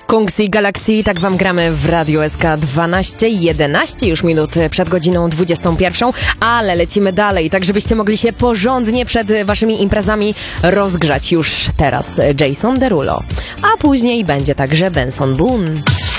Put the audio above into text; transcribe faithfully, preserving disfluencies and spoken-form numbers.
Kungsi Galaxy, tak wam gramy w Radio S K dwanaście, jedenaście już minut przed godziną dwudziestą pierwszą, ale lecimy dalej, tak żebyście mogli się porządnie przed waszymi imprezami rozgrzać już teraz Jason Derulo, a później będzie także Benson Boone.